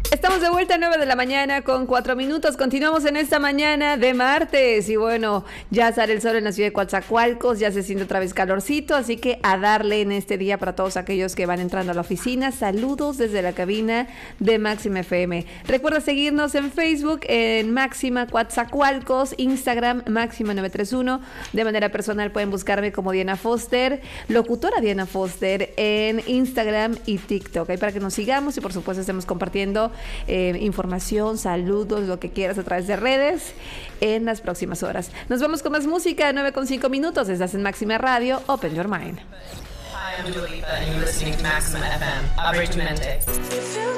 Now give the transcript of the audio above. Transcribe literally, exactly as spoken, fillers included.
Estamos de vuelta a nueve de la mañana con cuatro minutos. Continuamos en esta mañana de martes. Y bueno, ya sale el sol en la ciudad de Coatzacoalcos, ya se siente otra vez calorcito, así que a darle en este día para todos aquellos que van entrando a la oficina. Saludos desde la cabina de Máxima F M. Recuerda seguirnos en Facebook, en Máxima Coatzacoalcos, Instagram Máxima nueve tres uno. De manera personal pueden buscarme como Diana Foster, locutora Diana Foster, en Instagram y TikTok. Ahí para que nos sigamos y por supuesto estemos compartiendo Eh, información, saludos, lo que quieras a través de redes en las próximas horas. Nos vamos con más música, nueve con cinco minutos. Estás en Máxima Radio, Open Your Mind. Hi, I'm Dua Lipa and you're listening to Maxima F M. Average Mendes.